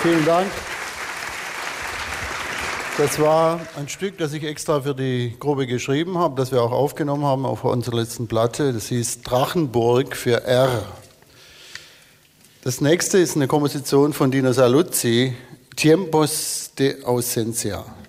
Vielen Dank. Das war ein Stück, das ich extra für die Gruppe geschrieben habe, das wir auch aufgenommen haben auf unserer letzten Platte. Das hieß Drachenburg für R. Das nächste ist eine Komposition von Dino Saluzzi, Tiempos de Ausencia.